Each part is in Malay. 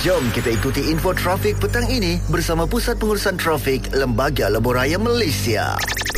Jom kita ikuti info trafik petang ini bersama Pusat Pengurusan Trafik Lembaga Lebuh Raya Malaysia.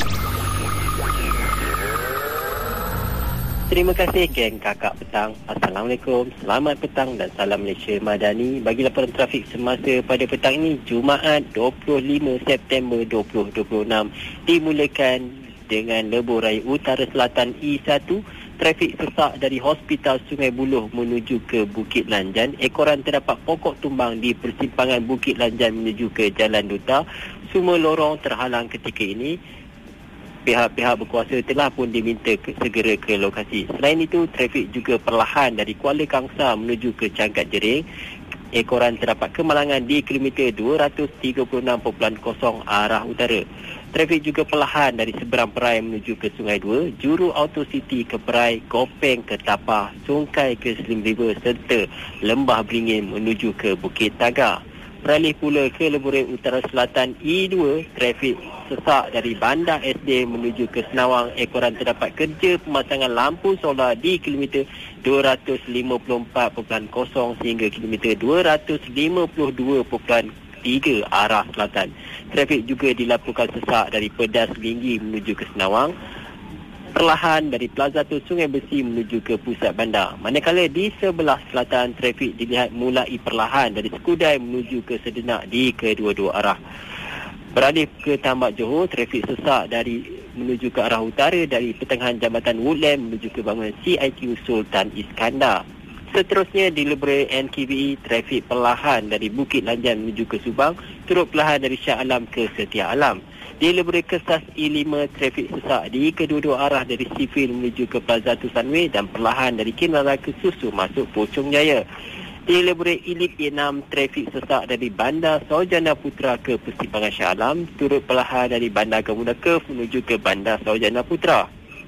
Terima kasih geng kakak petang. Assalamualaikum, selamat petang dan salam Malaysia Madani. Bagi laporan trafik semasa pada petang ini, Jumaat 25 September 2026, dimulakan dengan Lebuh Raya Utara Selatan E1. Trafik sesak dari Hospital Sungai Buloh menuju ke Bukit Lanjan. Ekoran terdapat pokok tumbang di persimpangan Bukit Lanjan menuju ke Jalan Duta. Semua lorong terhalang ketika ini. Pihak-pihak berkuasa telah pun diminta segera ke lokasi. Selain itu, trafik juga perlahan dari Kuala Kangsar menuju ke Cangkat Jering. Ekoran terdapat kemalangan di kilometer 236.0 arah utara. Trafik juga perlahan dari Seberang Perai menuju ke Sungai Dua, Juru Auto City ke Perai, Kopeng ke Tapah, Sungkai ke Slim River serta Lembah Beringin menuju ke Bukit Tagar. Beralih pula ke Lebuh Raya Utara Selatan E2, trafik sesak dari Bandar SD menuju ke Senawang. Ekoran terdapat kerja pemasangan lampu solar di kilometer 254.0 sehingga kilometer 252.3 arah selatan. Trafik juga dilaporkan sesak dari Pedas Linggi menuju ke Senawang. Perlahan dari Plaza Tun Sungai Besi menuju ke pusat bandar. Manakala di sebelah selatan, trafik dilihat mulai perlahan dari Skudai menuju ke Sedenak di kedua-dua arah. Beralih ke Tambak Johor, trafik sesak dari menuju ke arah utara dari pertengahan Jambatan Woodland menuju ke bangunan CIQ Sultan Iskandar. Seterusnya di Lebuh Raya NKVE, trafik perlahan dari Bukit Lanjan menuju ke Subang, turut perlahan dari Shah Alam ke Setia Alam. Di Lebuh Raya Kesas E5, trafik sesak di kedua-dua arah dari Sifil menuju ke Plaza Tusanway dan perlahan dari Kinara ke Susu masuk Puchong Jaya. Di Lebuh Raya Elite E6, trafik sesak dari Bandar Saujana Putra ke Persimpangan Shah Alam, turut perlahan dari Bandar Gamuda Curve menuju ke Bandar Saujana Putra.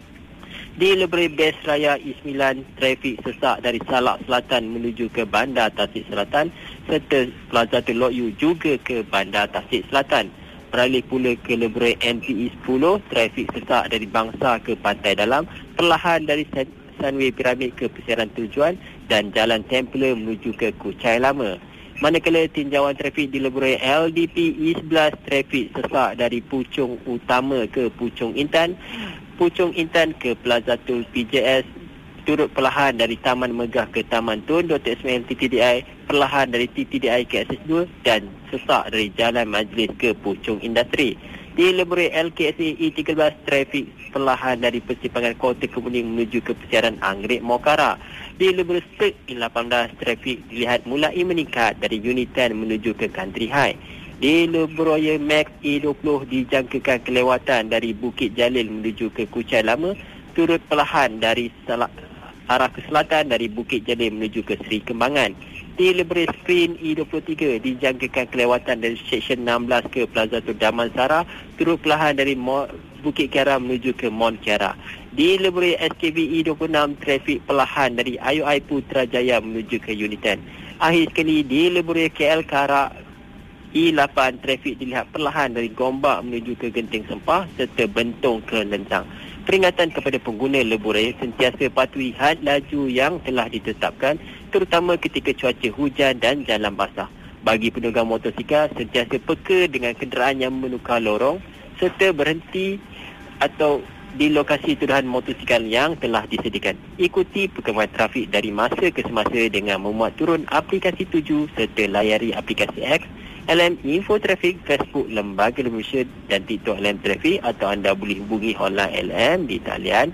Di Lebuh Raya Best Raya E9, trafik sesak dari Salak Selatan menuju ke Bandar Tasik Selatan serta Plaza Telok Yu juga ke Bandar Tasik Selatan. Beralih pula ke Lebuh Raya NPE 10, trafik sesak dari Bangsa ke Pantai Dalam, perlahan dari Sunway Piramid ke Persiaran Tujuan dan Jalan Templar menuju ke Kuchai Lama. Manakala tinjauan trafik di Lebuh Raya LDP E11, trafik sesak dari Puchong Utama ke Puchong Intan, Puchong Intan ke Plaza Tol PJS, turut perlahan dari Taman Megah ke Taman Tun Dr. Ismail TTDI, perlahan dari TTDI ke SS2 dan sesak dari Jalan Majlis ke Puchong Industri. Di Lebuh Raya LKSA E13, trafik perlahan dari persimpangan Kota Kemuning menuju ke Persiaran Anggrek Mokara. Di Lebuh Raya Sek E18, trafik dilihat mulai meningkat dari Unit 10 menuju ke Country High. Di Lebuh Raya Max E20 dijangkakan kelewatan dari Bukit Jalil menuju ke Kuchai Lama, turut perlahan dari arah ke selatan dari Bukit Jalil menuju ke Seri Kembangan. Di Lebuh Raya Sprint E23 dijangkakan kelewatan dari Seksyen 16 ke Plaza Tun Damansara, turut perlahan dari Bukit Kiara menuju ke Mont Kiara. Di Lebuh Raya SKB E26, trafik perlahan dari IUI Putrajaya menuju ke Unit 10. Akhir sekali, di Lebuh Raya KL Karak E8, trafik dilihat perlahan dari Gombak menuju ke Genting Sempah serta Bentong ke Lentang. Peringatan kepada pengguna Lebuh Raya sentiasa patuhi had laju yang telah ditetapkan, terutama ketika cuaca hujan dan jalan basah. Bagi penunggang motosikal, sentiasa peka dengan kenderaan yang menukar lorong serta berhenti atau di lokasi tuduhan motosikal yang telah disediakan. Ikuti perkembangan trafik dari masa ke semasa dengan memuat turun aplikasi Tuju serta layari aplikasi X, LM Info Trafik, Facebook Lembaga Lebuh Malaysia dan TikTok LM Trafik, atau anda boleh hubungi hotline LM di talian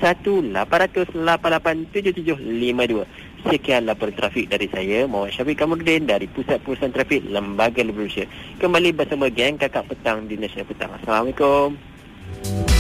1-800-88-7752. Sekian laporan trafik dari saya, Muhammad Syafiq Kamarudin dari Pusat Pengurusan Trafik Lembaga Lebuh Malaysia. Kembali bersama geng kakak petang di Nasional Petang. Assalamualaikum.